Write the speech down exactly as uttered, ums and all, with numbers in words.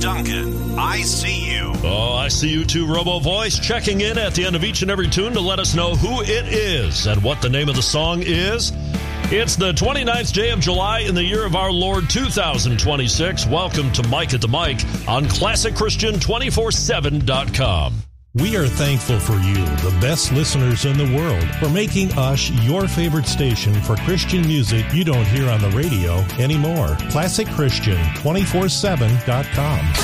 Duncan, I see you. Oh, I see you too, Robo Voice, checking in at the end of each and every tune to let us know who it is and what the name of the song is. It's the twenty-ninth day of July in the year of our Lord two thousand twenty-six. Welcome to Mike at the Mic on Classic Christian two forty-seven dot com. We are thankful for you, the best listeners in the world, for making us your favorite station for Christian music you don't hear on the radio anymore. Classic Christian two forty-seven dot com.